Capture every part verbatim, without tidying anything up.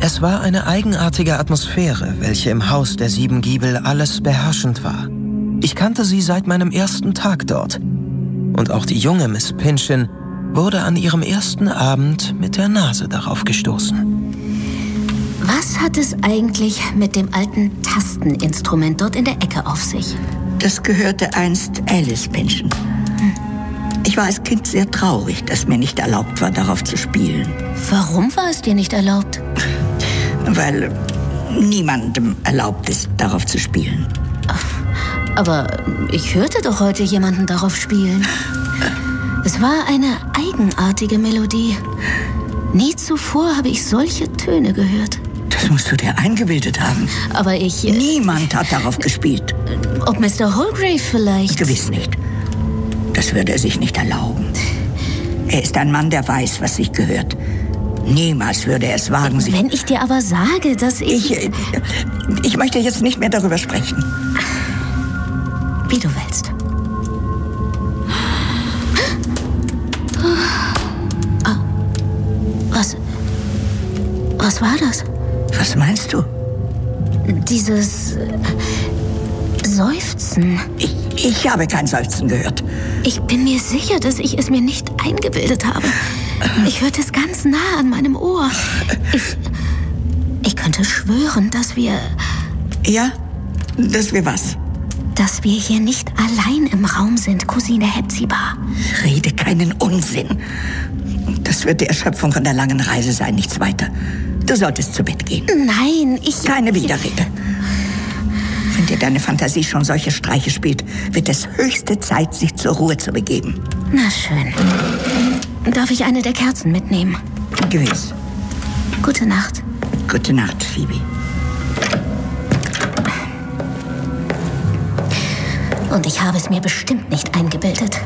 Es war eine eigenartige Atmosphäre, welche im Haus der sieben Giebel alles beherrschend war. Ich kannte sie seit meinem ersten Tag dort. Und auch die junge Miss Pynchon wurde an ihrem ersten Abend mit der Nase darauf gestoßen. Was hat es eigentlich mit dem alten Tasteninstrument dort in der Ecke auf sich? Das gehörte einst Alice Pynchon. Ich war als Kind sehr traurig, dass mir nicht erlaubt war, darauf zu spielen. Warum war es dir nicht erlaubt? Weil niemandem erlaubt ist, darauf zu spielen. Aber ich hörte doch heute jemanden darauf spielen. Es war eine eigenartige Melodie. Nie zuvor habe ich solche Töne gehört. Das musst du dir eingebildet haben. Aber ich... Niemand hat darauf gespielt. Ob Mister Holgrave vielleicht? Gewiss nicht. Das würde er sich nicht erlauben. Er ist ein Mann, der weiß, was sich gehört. Niemals würde er es wagen, sich... Wenn ich dir aber sage, dass ich... Ich, ich möchte jetzt nicht mehr darüber sprechen. Wie du willst. Was... Was war das? Was meinst du? Dieses... Seufzen. Ich, ich habe kein Seufzen gehört. Ich bin mir sicher, dass ich es mir nicht eingebildet habe. Ich hörte es ganz nah an meinem Ohr. Ich, ich könnte schwören, dass wir... Ja? Dass wir was? Dass wir hier nicht allein im Raum sind, Cousine Hepzibah. Rede keinen Unsinn. Das wird die Erschöpfung von der langen Reise sein, nichts weiter. Du solltest zu Bett gehen. Nein, ich... Keine Widerrede. Wenn dir deine Fantasie schon solche Streiche spielt, wird es höchste Zeit, sich zur Ruhe zu begeben. Na schön. Darf ich eine der Kerzen mitnehmen? Gewiss. Gute Nacht. Gute Nacht, Phoebe. Und ich habe es mir bestimmt nicht eingebildet.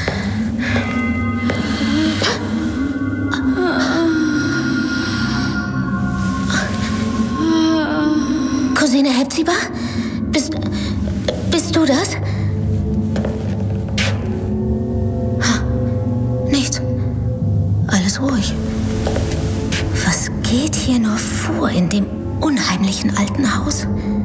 Cousine Hepzibah? Bist, bist du das? Nichts. Alles ruhig. Was geht hier nur vor in dem unheimlichen alten Haus?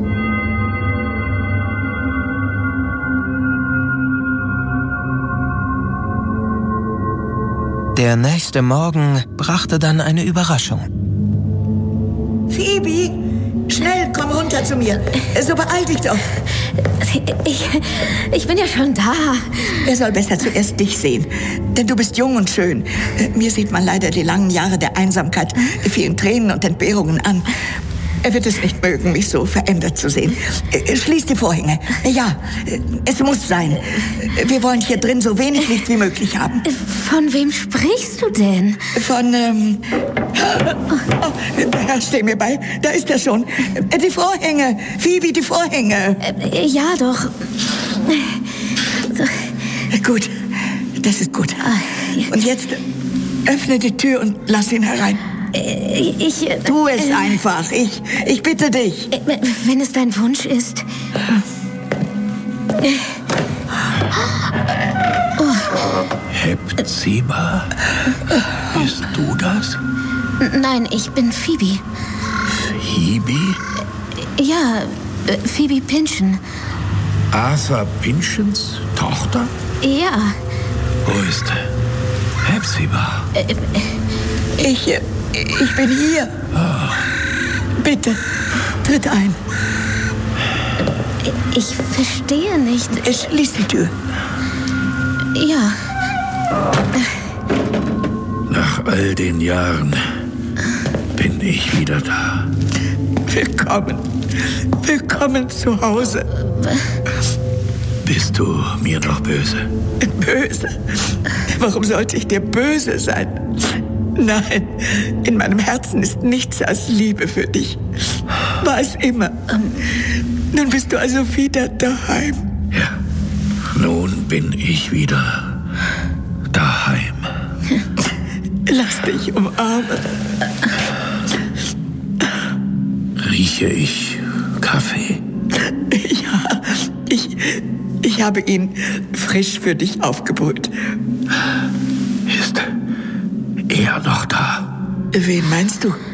Der nächste Morgen brachte dann eine Überraschung. Phoebe, schnell, komm runter zu mir. So beeil dich doch. Ich, ich bin ja schon da. Er soll besser zuerst dich sehen, denn du bist jung und schön. Mir sieht man leider die langen Jahre der Einsamkeit, die vielen Tränen und Entbehrungen an. Er wird es nicht mögen, mich so verändert zu sehen. Schließ die Vorhänge. Ja, es muss sein. Wir wollen hier drin so wenig Licht wie möglich haben. Von wem sprichst du denn? Von, ähm... Oh, der Herr, steh mir bei. Da ist er schon. Die Vorhänge. Phoebe, die Vorhänge. Ja, doch. Gut, das ist gut. Und jetzt öffne die Tür und lass ihn herein. Ich... Tu es äh, einfach. Ich, ich bitte dich. Wenn es dein Wunsch ist. Hepzibah? Bist du das? Nein, ich bin Phoebe. Phoebe? Ja, Phoebe Pynchon. Arthur Pynchons Tochter? Ja. Wo ist Hepzibah? Ich... Ich bin hier. Oh. Bitte, tritt ein. Ich verstehe nicht. Schließ die Tür. Ja. Nach all den Jahren bin ich wieder da. Willkommen. Willkommen zu Hause. Bist du mir noch böse? Böse? Warum sollte ich dir böse sein? Nein, in meinem Herzen ist nichts als Liebe für dich. War es immer. Nun bist du also wieder daheim. Ja, nun bin ich wieder daheim. Lass dich umarmen. Rieche ich Kaffee? Ja, ich, ich habe ihn frisch für dich aufgebrüht. Ist er noch da? Wen meinst du?